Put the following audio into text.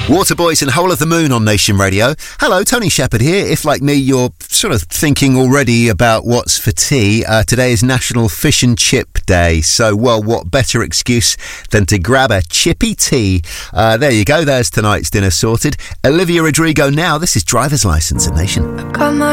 Waterboys and Whole of the Moon on Nation Radio. Hello, Tony Shepherd here. If, like me, you're sort of thinking already about what's for tea, today is National Fish and Chip Day. So, well, what better excuse than to grab a chippy tea? There you go. There's tonight's dinner sorted. Olivia Rodrigo now. This is Driver's License at Nation. Got my